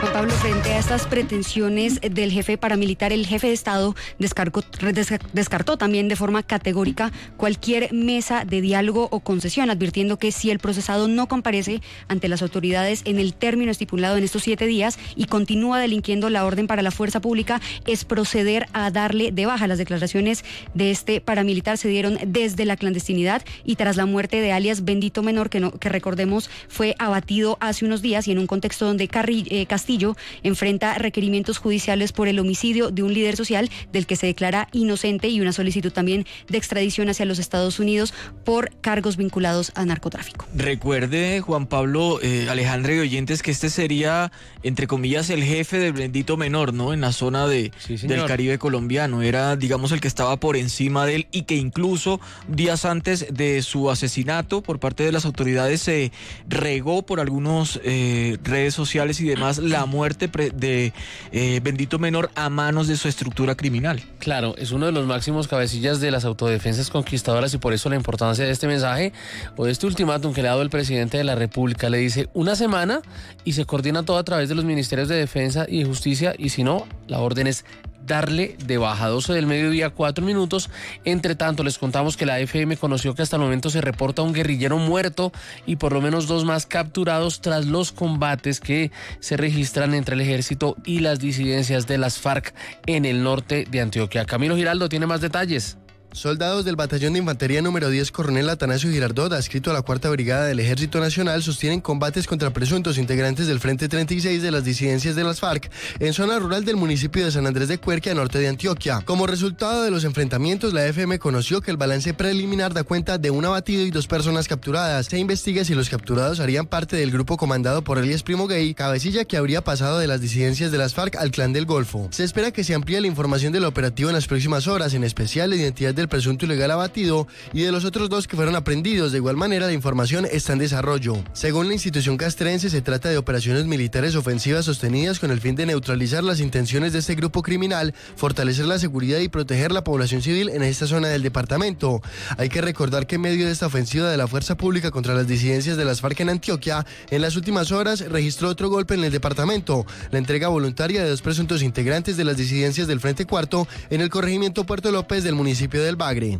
Juan Pablo, frente a estas pretensiones del jefe paramilitar, el jefe de Estado descartó también de forma categórica cualquier mesa de diálogo o concesión, advirtiendo que si el procesado no comparece ante las autoridades en el término estipulado en estos 7 días y continúa delinquiendo la orden para la fuerza pública, es proceder a darle de baja. Las declaraciones de este paramilitar se dieron desde la clandestinidad y tras la muerte de alias Bendito Menor, que recordemos fue abatido hace unos días y en un contexto donde Castillo enfrenta requerimientos judiciales por el homicidio de un líder social del que se declara inocente y una solicitud también de extradición hacia los Estados Unidos por cargos vinculados a narcotráfico. Recuerde, Juan Pablo, Alejandra y oyentes, que este sería, entre comillas, el jefe del Bendito Menor, ¿no? En la zona del Caribe colombiano. Era, digamos, el que estaba por encima de él y que incluso días antes de su asesinato por parte de las autoridades se regó por algunos redes sociales y demás la muerte de Bendito Menor a manos de su estructura criminal. Claro, es uno de los máximos cabecillas de las autodefensas conquistadoras y por eso la importancia de este mensaje o de este ultimátum que le ha dado el presidente de la República. Le dice 1 semana y se coordina todo a través de los ministerios de Defensa y de Justicia y si no, la orden es darle de baja. 12 del mediodía, 4 minutos. Entre tanto, les contamos que la FM conoció que hasta el momento se reporta un guerrillero muerto y por lo menos 2 más capturados tras los combates que se registran entre el ejército y las disidencias de las FARC en el norte de Antioquia. Camilo Giraldo tiene más detalles. Soldados del Batallón de Infantería número 10 Coronel Atanasio Girardot, adscrito a la 4ª Brigada del Ejército Nacional, sostienen combates contra presuntos integrantes del Frente 36 de las disidencias de las FARC en zona rural del municipio de San Andrés de Cuerquia, norte de Antioquia. Como resultado de los enfrentamientos, la FM conoció que el balance preliminar da cuenta de un abatido y 2 personas capturadas. Se investiga si los capturados harían parte del grupo comandado por Elías Primo Gay, cabecilla que habría pasado de las disidencias de las FARC al Clan del Golfo. Se espera que se amplíe la información del operativo en las próximas horas, en especial la identidad del presunto ilegal abatido y de los otros 2 que fueron aprendidos. De igual manera, la información está en desarrollo. Según la institución castrense, se trata de operaciones militares ofensivas sostenidas con el fin de neutralizar las intenciones de este grupo criminal, fortalecer la seguridad y proteger la población civil en esta zona del departamento. Hay que recordar que en medio de esta ofensiva de la fuerza pública contra las disidencias de las FARC en Antioquia, en las últimas horas registró otro golpe en el departamento, la entrega voluntaria de 2 presuntos integrantes de las disidencias del Frente Cuarto en el corregimiento Puerto López del municipio del Bagre.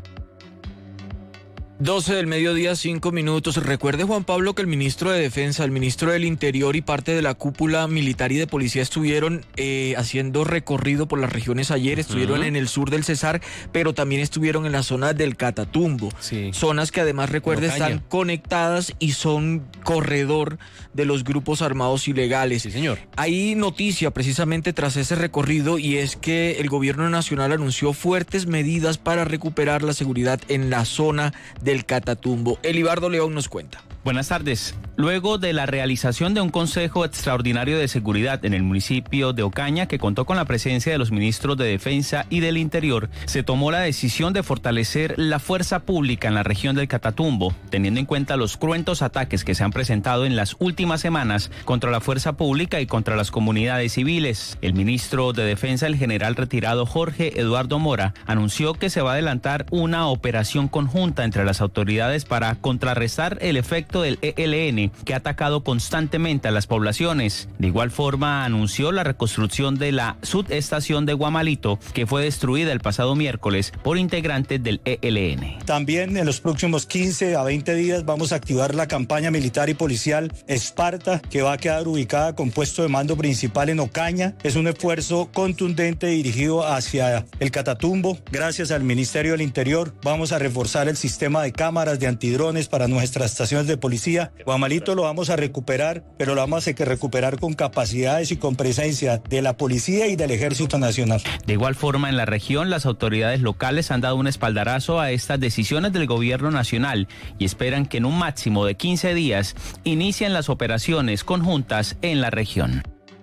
12 del mediodía, 5 minutos. Recuerde, Juan Pablo, que el ministro de Defensa, el ministro del Interior y parte de la cúpula militar y de policía estuvieron haciendo recorrido por las regiones ayer, estuvieron en el sur del Cesar, pero también estuvieron en la zona del Catatumbo. Sí. Zonas que además, recuerde, están conectadas y son corredor de los grupos armados ilegales. Sí, señor. Hay noticia precisamente tras ese recorrido y es que el gobierno nacional anunció fuertes medidas para recuperar la seguridad en la zona del Catatumbo. Elibardo León nos cuenta. Buenas tardes. Luego de la realización de un Consejo Extraordinario de Seguridad en el municipio de Ocaña, que contó con la presencia de los ministros de Defensa y del Interior, se tomó la decisión de fortalecer la fuerza pública en la región del Catatumbo, teniendo en cuenta los cruentos ataques que se han presentado en las últimas semanas contra la fuerza pública y contra las comunidades civiles. El ministro de Defensa, el general retirado Jorge Eduardo Mora, anunció que se va a adelantar una operación conjunta entre las autoridades para contrarrestar el efecto del ELN, que ha atacado constantemente a las poblaciones. De igual forma, anunció la reconstrucción de la subestación de Guamalito, que fue destruida el pasado miércoles por integrantes del ELN. También en los próximos 15 a 20 días vamos a activar la campaña militar y policial Esparta, que va a quedar ubicada con puesto de mando principal en Ocaña. Es un esfuerzo contundente dirigido hacia el Catatumbo. Gracias al Ministerio del Interior vamos a reforzar el sistema de cámaras de antidrones para nuestras estaciones de policía. Guamalito lo vamos a recuperar, pero lo vamos a recuperar con capacidades y con presencia de la policía y del Ejército Nacional. De igual forma, en la región, las autoridades locales han dado un espaldarazo a estas decisiones del gobierno nacional y esperan que en un máximo de 15 días inicien las operaciones conjuntas en la región.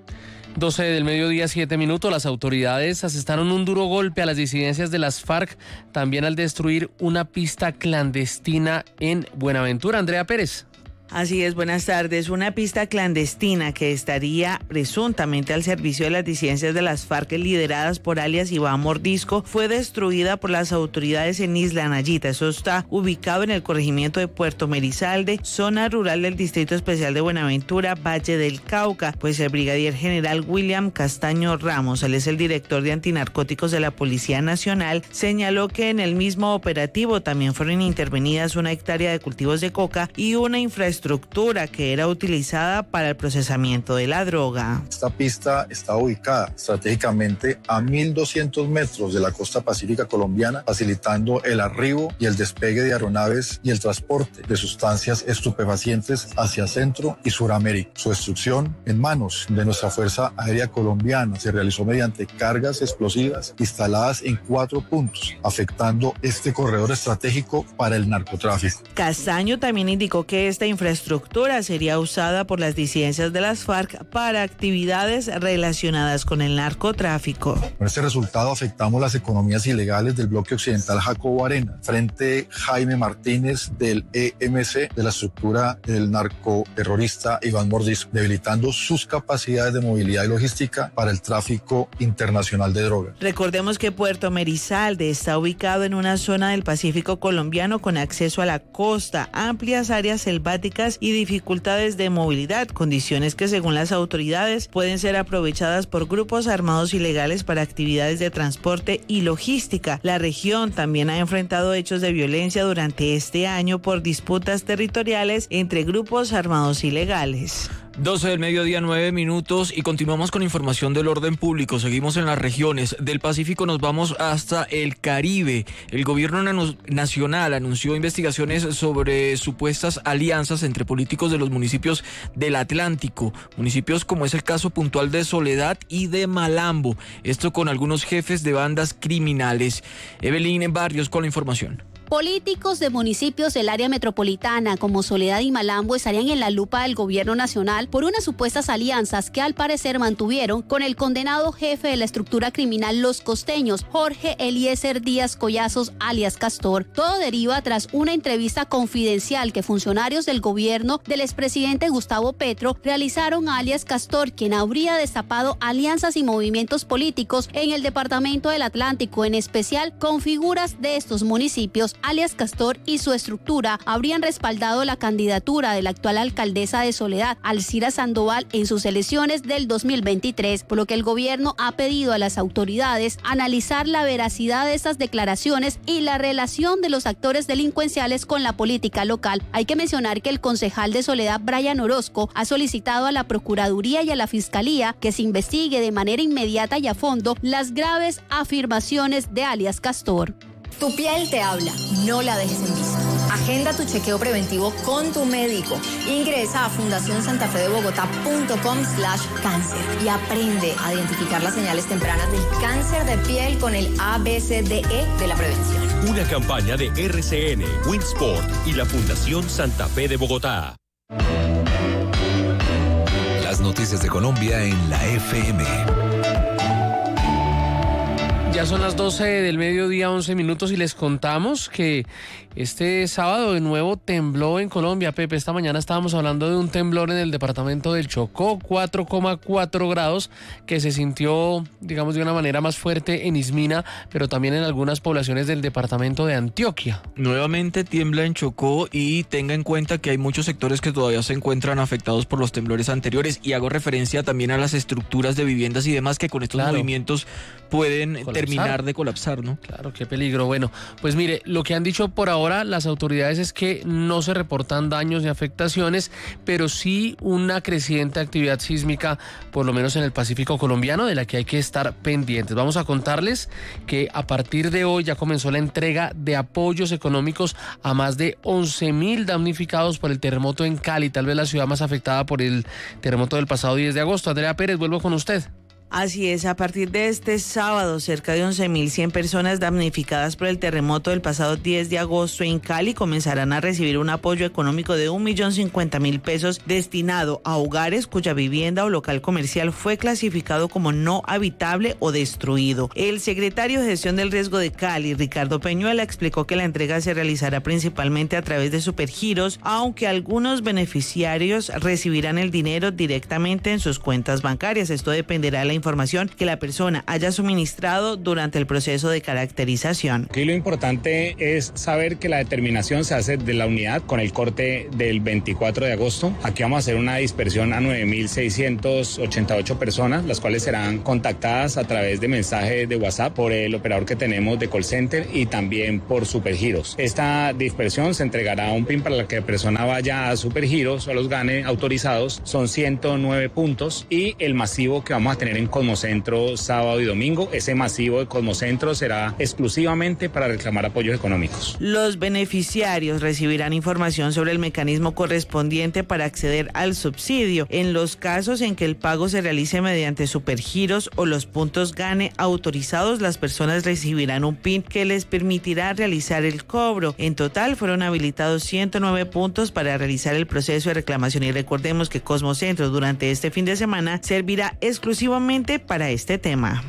12 del mediodía, 7 minutos. Las autoridades asestaron un duro golpe a las disidencias de las FARC, también al destruir una pista clandestina en Buenaventura. Andrea Pérez. Así es, buenas tardes. Una pista clandestina que estaría presuntamente al servicio de las disidencias de las FARC lideradas por alias Iván Mordisco fue destruida por las autoridades en Isla Nayita. Eso está ubicado en el corregimiento de Puerto Merizalde, zona rural del Distrito Especial de Buenaventura, Valle del Cauca. Pues el brigadier general William Castaño Ramos, él es el director de antinarcóticos de la Policía Nacional, señaló que en el mismo operativo también fueron intervenidas 1 hectárea de cultivos de coca y una infraestructura que era utilizada para el procesamiento de la droga. Esta pista está ubicada estratégicamente a 1.200 metros de la costa pacífica colombiana, facilitando el arribo y el despegue de aeronaves y el transporte de sustancias estupefacientes hacia Centro y Suramérica. Su destrucción en manos de nuestra Fuerza Aérea Colombiana se realizó mediante cargas explosivas instaladas en 4 puntos, afectando este corredor estratégico para el narcotráfico. Castaño también indicó que esta infraestructura sería usada por las disidencias de las FARC para actividades relacionadas con el narcotráfico. Con este resultado afectamos las economías ilegales del bloque occidental Jacobo Arena, Frente Jaime Martínez del EMC, de la estructura del narcoterrorista Iván Mordisco, debilitando sus capacidades de movilidad y logística para el tráfico internacional de drogas. Recordemos que Puerto Merizalde está ubicado en una zona del Pacífico colombiano con acceso a la costa, amplias áreas selváticas y dificultades de movilidad, condiciones que según las autoridades pueden ser aprovechadas por grupos armados ilegales para actividades de transporte y logística. La región también ha enfrentado hechos de violencia durante este año por disputas territoriales entre grupos armados ilegales. 12 del mediodía, 9 minutos, y continuamos con información del orden público. Seguimos en las regiones del Pacífico, nos vamos hasta el Caribe. El gobierno nacional anunció investigaciones sobre supuestas alianzas entre políticos de los municipios del Atlántico, municipios como es el caso puntual de Soledad y de Malambo, esto con algunos jefes de bandas criminales. Evelyn Barrios con la información. Políticos de municipios del área metropolitana como Soledad y Malambo estarían en la lupa del gobierno nacional por unas supuestas alianzas que al parecer mantuvieron con el condenado jefe de la estructura criminal Los Costeños, Jorge Eliezer Díaz Collazos, alias Castor. Todo deriva tras una entrevista confidencial que funcionarios del gobierno del expresidente Gustavo Petro realizaron a alias Castor, quien habría destapado alianzas y movimientos políticos en el departamento del Atlántico, en especial con figuras de estos municipios. Alias Castor y su estructura habrían respaldado la candidatura de la actual alcaldesa de Soledad, Alcira Sandoval, en sus elecciones del 2023, por lo que el gobierno ha pedido a las autoridades analizar la veracidad de estas declaraciones y la relación de los actores delincuenciales con la política local. Hay que mencionar que el concejal de Soledad, Brian Orozco, ha solicitado a la Procuraduría y a la Fiscalía que se investigue de manera inmediata y a fondo las graves afirmaciones de alias Castor. Tu piel te habla, no la dejes en visto. Agenda tu chequeo preventivo con tu médico. Ingresa a fundacionsantafedebogotá.com/cáncer y aprende a identificar las señales tempranas del cáncer de piel con el ABCDE de la prevención. Una campaña de RCN, Winsport y la Fundación Santa Fe de Bogotá. Las noticias de Colombia en la FM. Ya son las 12 del mediodía, 11 minutos, y les contamos que este sábado de nuevo tembló en Colombia. Pepe, esta mañana estábamos hablando de un temblor en el departamento del Chocó, 4,4 grados, que se sintió, digamos, de una manera más fuerte en Ismina, pero también en algunas poblaciones del departamento de Antioquia. Nuevamente tiembla en Chocó, y tenga en cuenta que hay muchos sectores que todavía se encuentran afectados por los temblores anteriores, y hago referencia también a las estructuras de viviendas y demás que con estos movimientos pueden terminar de colapsar, ¿no? Claro, qué peligro. Bueno, pues mire, lo que han dicho por ahora las autoridades es que no se reportan daños ni afectaciones, pero sí una creciente actividad sísmica, por lo menos en el Pacífico colombiano, de la que hay que estar pendientes. Vamos a contarles que a partir de hoy ya comenzó la entrega de apoyos económicos a más de 11.000 damnificados por el terremoto en Cali, tal vez la ciudad más afectada por el terremoto del pasado 10 de agosto. Andrea Pérez, vuelvo con usted. Así es, a partir de este sábado, cerca de 11.100 personas damnificadas por el terremoto del pasado 10 de agosto en Cali comenzarán a recibir un apoyo económico de 1.050.000 pesos destinado a hogares cuya vivienda o local comercial fue clasificado como no habitable o destruido. El secretario de Gestión del Riesgo de Cali, Ricardo Peñuela, explicó que la entrega se realizará principalmente a través de Supergiros, aunque algunos beneficiarios recibirán el dinero directamente en sus cuentas bancarias. Esto dependerá de la información que la persona haya suministrado durante el proceso de caracterización. Aquí lo importante es saber que la determinación se hace de la unidad con el corte del 24 de agosto. Aquí vamos a hacer una dispersión a 9.688 personas, las cuales serán contactadas a través de mensaje de WhatsApp por el operador que tenemos de call center y también por Supergiros. Esta dispersión se entregará a un PIN para que la persona vaya a Supergiros o a los GANE autorizados. Son 109 puntos y el masivo que vamos a tener en Cosmocentro sábado y domingo. Ese masivo de Cosmocentro será exclusivamente para reclamar apoyos económicos. Los beneficiarios recibirán información sobre el mecanismo correspondiente para acceder al subsidio. En los casos en que el pago se realice mediante Supergiros o los puntos GANE autorizados, las personas recibirán un PIN que les permitirá realizar el cobro. En total fueron habilitados 109 puntos para realizar el proceso de reclamación y recordemos que Cosmocentro durante este fin de semana servirá exclusivamente para este tema.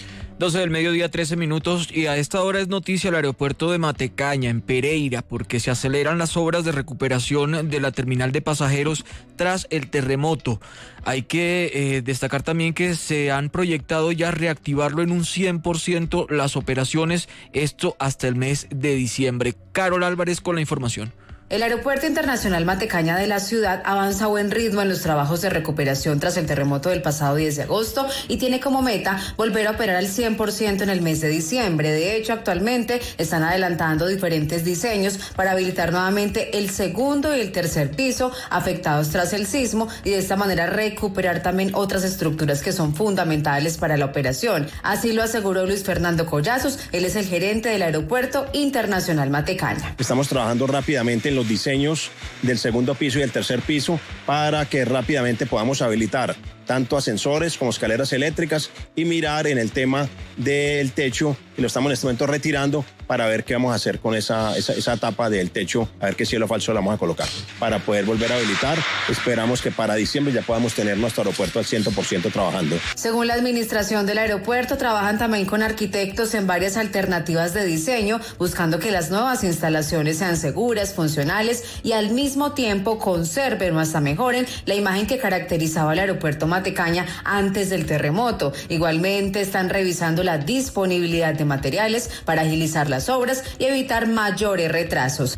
12 del mediodía, 13 minutos, y a esta hora es noticia el aeropuerto de Matecaña, en Pereira, porque se aceleran las obras de recuperación de la terminal de pasajeros tras el terremoto. Hay que destacar también que se han proyectado ya reactivarlo en un 100% las operaciones, esto hasta el mes de diciembre. Carol Álvarez con la información. El Aeropuerto Internacional Matecaña de la ciudad avanza a buen ritmo en los trabajos de recuperación tras el terremoto del pasado 10 de agosto y tiene como meta volver a operar al 100% en el mes de diciembre. De hecho, actualmente están adelantando diferentes diseños para habilitar nuevamente el segundo y el tercer piso afectados tras el sismo y de esta manera recuperar también otras estructuras que son fundamentales para la operación. Así lo aseguró Luis Fernando Collazos, él es el gerente del Aeropuerto Internacional Matecaña. Estamos trabajando rápidamente en los diseños del segundo piso y el tercer piso para que rápidamente podamos habilitar tanto ascensores como escaleras eléctricas y mirar en el tema del techo, y lo estamos en este momento retirando para ver qué vamos a hacer con esa tapa del techo, a ver qué cielo falso la vamos a colocar para poder volver a habilitar. Esperamos que para diciembre ya podamos tener nuestro aeropuerto al 100% trabajando. Según la administración del aeropuerto, trabajan también con arquitectos en varias alternativas de diseño, buscando que las nuevas instalaciones sean seguras, funcionales y al mismo tiempo conserven o hasta mejoren la imagen que caracterizaba el aeropuerto Matecaña antes del terremoto. Igualmente están revisando la disponibilidad de materiales para agilizar las obras y evitar mayores retrasos.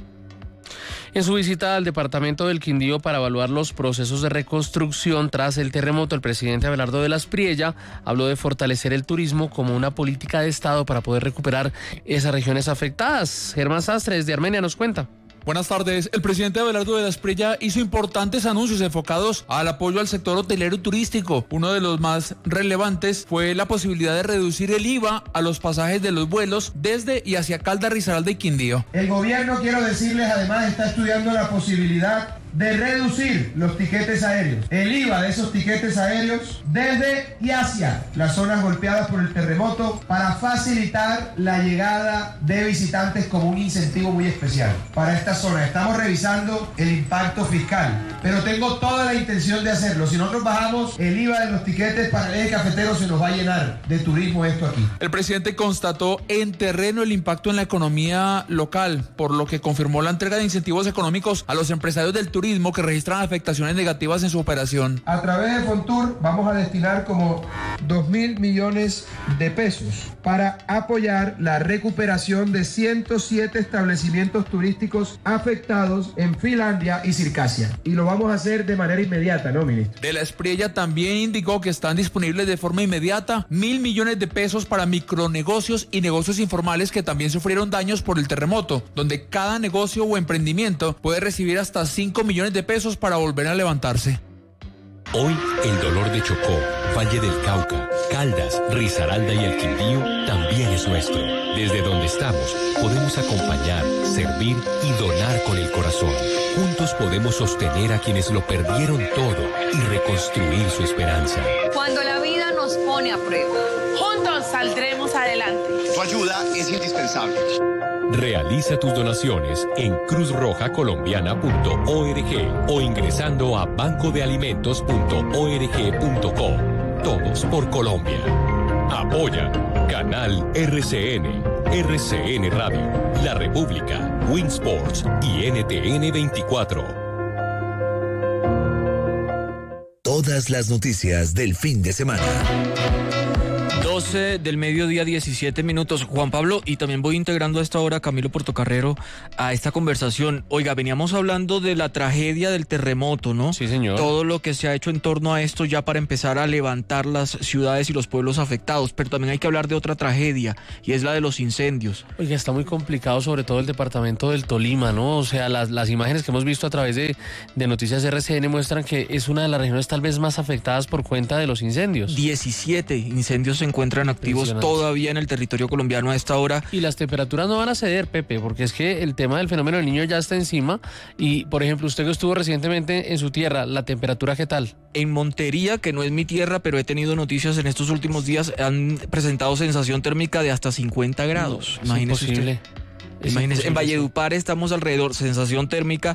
En su visita al departamento del Quindío para evaluar los procesos de reconstrucción tras el terremoto, el presidente Abelardo de la Espriella habló de fortalecer el turismo como una política de Estado para poder recuperar esas regiones afectadas. Germán Sastre desde Armenia nos cuenta. Buenas tardes. El presidente Abelardo de la Espriella hizo importantes anuncios enfocados al apoyo al sector hotelero y turístico. Uno de los más relevantes fue la posibilidad de reducir el IVA a los pasajes de los vuelos desde y hacia Caldas, Risaralda y Quindío. El gobierno, quiero decirles, además está estudiando la posibilidad de reducir los tiquetes aéreos, el IVA de esos tiquetes aéreos desde y hacia las zonas golpeadas por el terremoto para facilitar la llegada de visitantes como un incentivo muy especial para esta zona. Estamos revisando el impacto fiscal, pero tengo toda la intención de hacerlo. Si nosotros bajamos el IVA de los tiquetes para el eje cafetero, se nos va a llenar de turismo esto aquí. El presidente constató en terreno el impacto en la economía local, por lo que confirmó la entrega de incentivos económicos a los empresarios del turismo que registran afectaciones negativas en su operación. A través de Fontur vamos a destinar como 2.000 millones de pesos para apoyar la recuperación de 107 establecimientos turísticos afectados en Finlandia y Circasia. Y lo vamos a hacer de manera inmediata, ¿no, ministro? De la Espriella también indicó que están disponibles de forma inmediata 1.000 millones de pesos para micronegocios y negocios informales que también sufrieron daños por el terremoto, donde cada negocio o emprendimiento puede recibir hasta 5 millones de pesos para volver a levantarse. Hoy el dolor de Chocó, Valle del Cauca, Caldas, Risaralda y el Quindío también es nuestro. Desde donde estamos podemos acompañar, servir y donar con el corazón. Juntos podemos sostener a quienes lo perdieron todo y reconstruir su esperanza. Cuando la vida nos pone a prueba. Juntos saldremos adelante. Tu ayuda es indispensable. Realiza tus donaciones en cruzrojacolombiana.org o ingresando a bancodealimentos.org.co. Todos por Colombia. Apoya Canal RCN, RCN Radio, La República, Winsports y NTN 24. Todas las noticias del fin de semana. 12 del mediodía, 17 minutos. Juan Pablo, y también voy integrando a esta hora a Camilo Portocarrero a esta conversación. Oiga, veníamos hablando de la tragedia del terremoto, ¿no? Sí, señor. Todo lo que se ha hecho en torno a esto ya para empezar a levantar las ciudades y los pueblos afectados, pero también hay que hablar de otra tragedia, y es la de los incendios. Oiga, está muy complicado, sobre todo el departamento del Tolima, ¿no? O sea, las imágenes que hemos visto a través de Noticias RCN muestran que es una de las regiones tal vez más afectadas por cuenta de los incendios. 17 incendios se encuentran activos todavía en el territorio colombiano a esta hora. Y las temperaturas no van a ceder, Pepe, porque es que el tema del fenómeno del Niño ya está encima. Y, por ejemplo, usted que estuvo recientemente en su tierra, ¿la temperatura qué tal? En Montería, que no es mi tierra, pero he tenido noticias en estos últimos días, han presentado sensación térmica de hasta 50 grados. No, imagínese usted. Imagínese, en Valledupar estamos alrededor, sensación térmica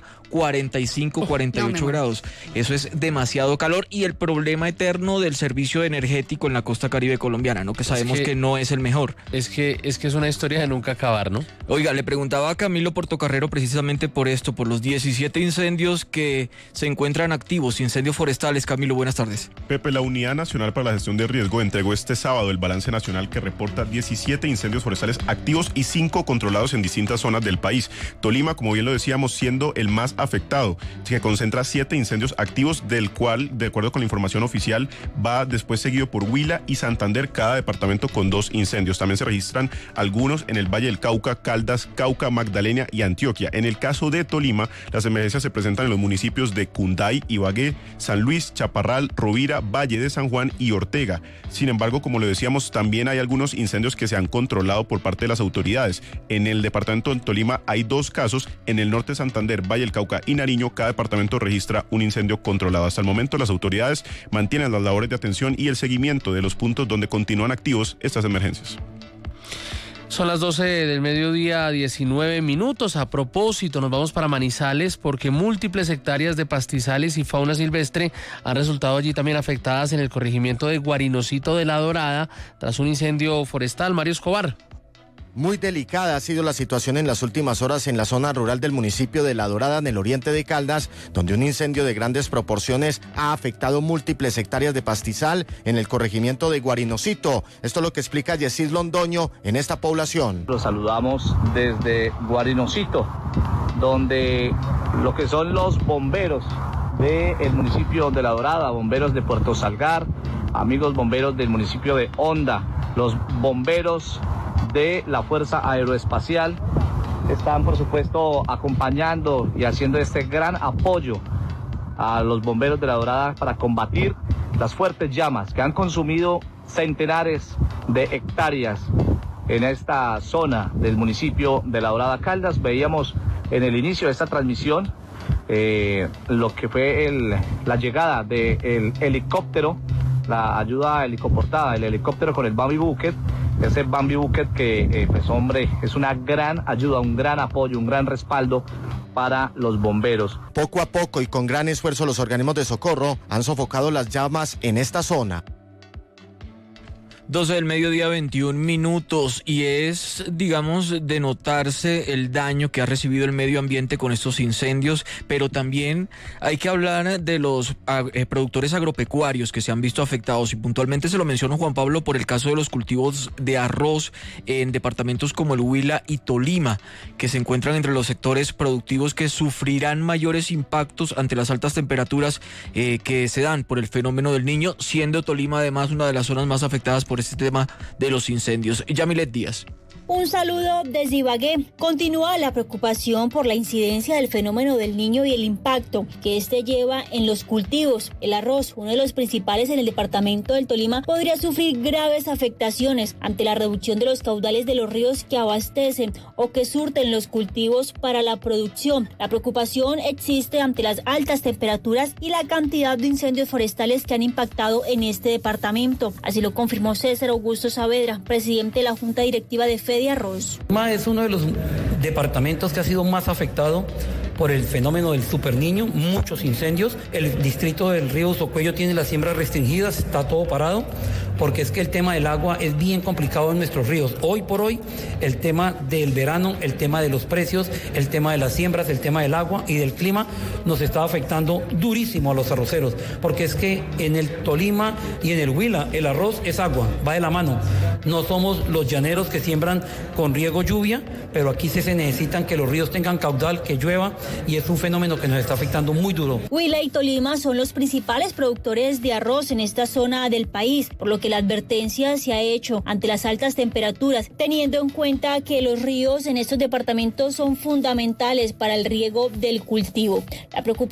45, 48 grados. Eso es demasiado calor, y el problema eterno del servicio energético en la costa caribe colombiana, ¿no? Que sabemos que no es el mejor. Es que es una historia de nunca acabar, ¿no? Oiga, le preguntaba a Camilo Portocarrero precisamente por esto, por los 17 incendios que se encuentran activos, incendios forestales. Camilo, buenas tardes. Pepe, la Unidad Nacional para la Gestión de Riesgo entregó este sábado el balance nacional que reporta 17 incendios forestales activos y 5 controlados en distintas zonas del país. Tolima, como bien lo decíamos, siendo el más afectado, que concentra 7 incendios activos, del cual, de acuerdo con la información oficial, va después seguido por Huila y Santander, cada departamento con 2 incendios. También se registran algunos en el Valle del Cauca, Caldas, Cauca, Magdalena y Antioquia. En el caso de Tolima, las emergencias se presentan en los municipios de Cunday, Ibagué, San Luis, Chaparral, Rovira, Valle de San Juan y Ortega. Sin embargo, como lo decíamos, también hay algunos incendios que se han controlado por parte de las autoridades. En el departamento de Tolima hay 2 casos, en el norte de Santander, Valle del Cauca y Nariño, cada departamento registra un incendio controlado. Hasta el momento, las autoridades mantienen las labores de atención y el seguimiento de los puntos donde continúan activos estas emergencias. Son las 12 del mediodía, 19 minutos. A propósito, nos vamos para Manizales porque múltiples hectáreas de pastizales y fauna silvestre han resultado allí también afectadas en el corregimiento de Guarinocito de La Dorada tras un incendio forestal. Mario Escobar. Muy delicada ha sido la situación en las últimas horas en la zona rural del municipio de La Dorada, en el oriente de Caldas, donde un incendio de grandes proporciones ha afectado múltiples hectáreas de pastizal en el corregimiento de Guarinocito. Esto es lo que explica Yesid Londoño en esta población. Los saludamos desde Guarinocito, donde lo que son los bomberos del municipio de La Dorada, bomberos de Puerto Salgar, amigos bomberos del municipio de Honda, los bomberos de la Fuerza Aeroespacial están, por supuesto, acompañando y haciendo este gran apoyo a los bomberos de La Dorada para combatir las fuertes llamas que han consumido centenares de hectáreas en esta zona del municipio de La Dorada. Caldas, veíamos en el inicio de esta transmisión lo que fue la llegada del helicóptero, la ayuda helicoportada, el helicóptero con el Bambi Bucket. Ese Bambi Bucket que, pues hombre, es una gran ayuda, un gran apoyo, un gran respaldo para los bomberos. Poco a poco y con gran esfuerzo los organismos de socorro han sofocado las llamas en esta zona. 12 del mediodía, 21 minutos, y es, digamos, de notarse el daño que ha recibido el medio ambiente con estos incendios, pero también hay que hablar de los productores agropecuarios que se han visto afectados, y puntualmente se lo menciono, Juan Pablo, por el caso de los cultivos de arroz en departamentos como el Huila y Tolima, que se encuentran entre los sectores productivos que sufrirán mayores impactos ante las altas temperaturas que se dan por el fenómeno del Niño, siendo Tolima además una de las zonas más afectadas por este tema de los incendios. Yamilet Díaz. Un saludo desde Ibagué. Continúa la preocupación por la incidencia del fenómeno del Niño y el impacto que este lleva en los cultivos. El arroz, uno de los principales en el departamento del Tolima, podría sufrir graves afectaciones ante la reducción de los caudales de los ríos que abastecen o que surten los cultivos para la producción. La preocupación existe ante las altas temperaturas y la cantidad de incendios forestales que han impactado en este departamento. Así lo confirmó César Augusto Saavedra, presidente de la Junta Directiva de Fediarroz. Es uno de los departamentos que ha sido más afectado por el fenómeno del superniño, muchos incendios. El distrito del río Socuello tiene las siembras restringidas, está todo parado, porque es que el tema del agua es bien complicado en nuestros ríos. Hoy por hoy, el tema del verano, el tema de los precios, el tema de las siembras, el tema del agua y del clima nos está afectando durísimo a los arroceros, porque es que en el Tolima y en el Huila el arroz es agua, va de la mano. No somos los llaneros que siembran con riego lluvia, pero aquí sí se necesitan que los ríos tengan caudal, que llueva, y es un fenómeno que nos está afectando muy duro. Huila y Tolima son los principales productores de arroz en esta zona del país, por lo que la advertencia se ha hecho ante las altas temperaturas, teniendo en cuenta que los ríos en estos departamentos son fundamentales para el riego del cultivo. La preocupación